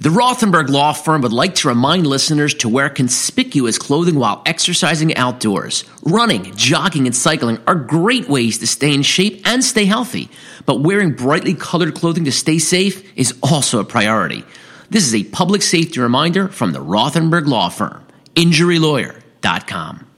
The Rothenberg Law Firm would like to remind listeners to wear conspicuous clothing while exercising outdoors. Running, jogging, and cycling are great ways to stay in shape and stay healthy, but wearing brightly colored clothing to stay safe is also a priority. This is a public safety reminder from the Rothenberg Law Firm. InjuryLawyer.com.